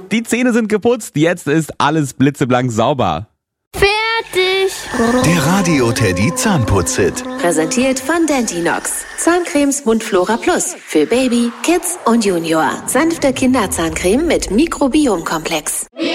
Die Zähne sind geputzt, jetzt ist alles blitzeblank sauber. Fertig! Der Radio Teddy Zahnputz-Hit. Präsentiert von Dentinox. Zahncremes Mundflora Plus für Baby, Kids und Junior. Sanfte Kinderzahncreme mit Mikrobiomkomplex.